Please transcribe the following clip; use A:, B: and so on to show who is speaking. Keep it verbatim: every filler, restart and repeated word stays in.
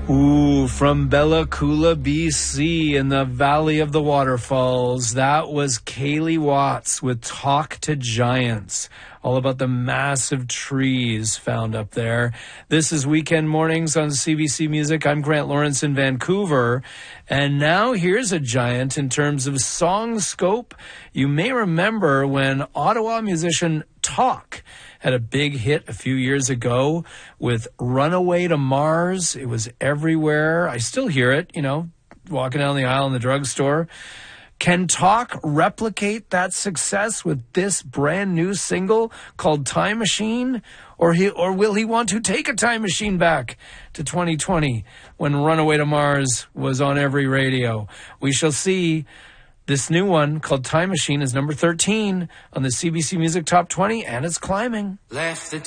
A: Ooh, from Bella Coola, B C, in the Valley of the Waterfalls, that was Kaylee Watts with Talk to Giants, all about the massive trees found up there. This is Weekend Mornings on C B C Music. I'm Grant Lawrence in Vancouver, and now here's a giant in terms of song scope. You may remember when Ottawa musician Talk had a big hit a few years ago with Runaway to Mars. It was everywhere. I still hear it, you know, walking down the aisle in the drugstore. Can Talk replicate that success with this brand new single called Time Machine? Or he, or will he want to take a time machine back to twenty twenty when Runaway to Mars was on every radio? We shall see. This new one called Time Machine is number thirteen on the C B C Music Top twenty, and it's climbing.
B: Left the